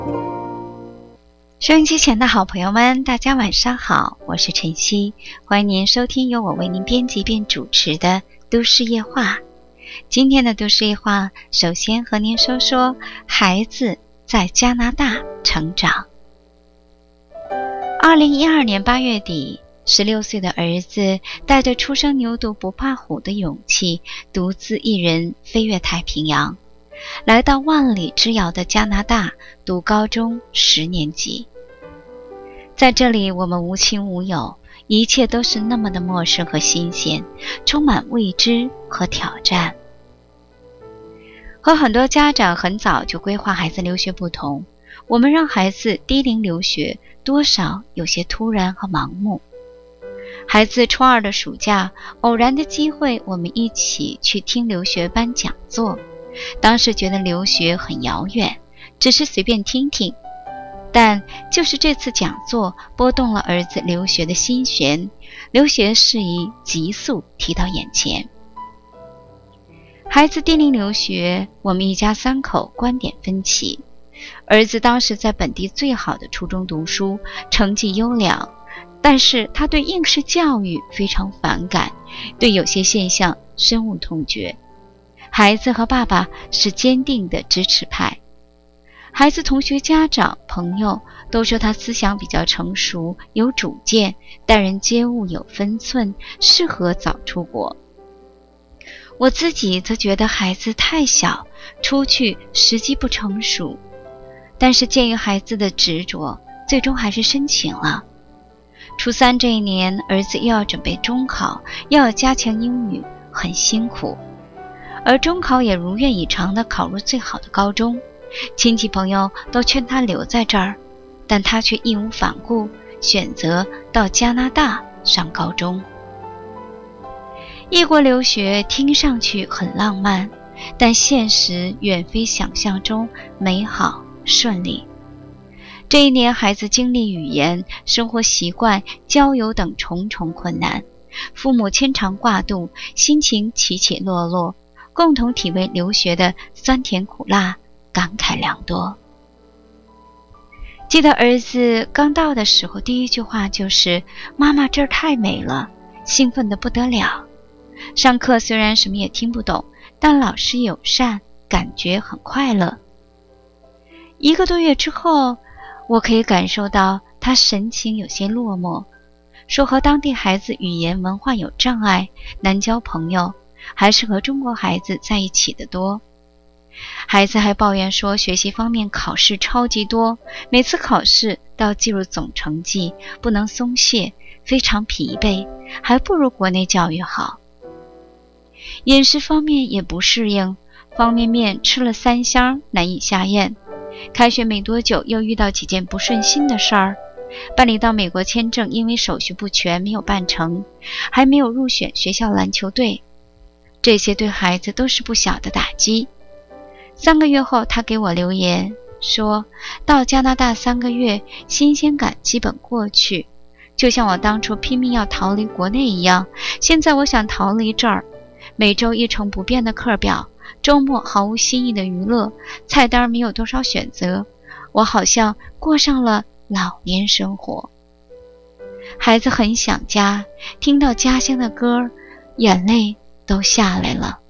收音机前的好朋友们，大家晚上好，我是晨曦，欢迎您收听由我为您编辑并主持的都市夜话。今天的都市夜话，首先和您说说孩子在加拿大成长。2012年8月底，16岁的儿子带着初生牛犊不怕虎的勇气，独自一人飞越太平洋，来到万里之遥的加拿大读高中10年级。在这里，我们无亲无友，一切都是那么的陌生和新鲜，充满未知和挑战。和很多家长很早就规划孩子留学不同，我们让孩子低龄留学多少有些突然和盲目。孩子初2的暑假，偶然的机会，我们一起去听留学班讲座。当时觉得留学很遥远，只是随便听听。但就是这次讲座拨动了儿子留学的心弦，留学事宜急速提到眼前。孩子低龄留学，我们一家3口观点分歧。儿子当时在本地最好的初中读书，成绩优良，但是他对应试教育非常反感，对有些现象深恶痛绝。孩子和爸爸是坚定的支持派。孩子同学、家长、朋友都说他思想比较成熟，有主见，待人接物有分寸，适合早出国。我自己则觉得孩子太小，出去时机不成熟。但是鉴于孩子的执着，最终还是申请了。初3这一年，儿子又要准备中考，又要加强英语，很辛苦。而中考也如愿以偿地考入最好的高中。亲戚朋友都劝他留在这儿，但他却义无反顾，选择到加拿大上高中。异国留学听上去很浪漫，但现实远非想象中美好顺利。这一年，孩子经历语言、生活习惯、交友等重重困难，父母牵肠挂肚，心情起起落落，共同体味留学的酸甜苦辣，感慨良多。记得儿子刚到的时候，第一句话就是妈妈这儿太美了，兴奋得不得了。上课虽然什么也听不懂，但老师友善，感觉很快乐。1个多月之后，我可以感受到他神情有些落寞，说和当地孩子语言文化有障碍，难交朋友，还是和中国孩子在一起的多。孩子还抱怨说学习方面考试超级多，每次考试都要记录总成绩，不能松懈，非常疲惫，还不如国内教育好。饮食方面也不适应，方便面吃了3箱难以下咽。开学没多久，又遇到几件不顺心的事儿。办理到美国签证，因为手续不全没有办成，还没有入选学校篮球队。这些对孩子都是不小的打击。3个月后，他给我留言说，到加拿大3个月，新鲜感基本过去，就像我当初拼命要逃离国内一样，现在我想逃离这儿。每周一成不变的课表，周末毫无新意的娱乐，菜单没有多少选择，我好像过上了老年生活。孩子很想家，听到家乡的歌，眼泪都下来了。